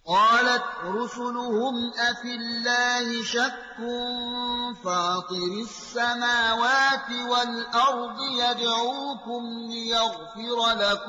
قالت رسلهم أفي الله شك فاطر السماوات والأرض يدعوكم ليغفر لكم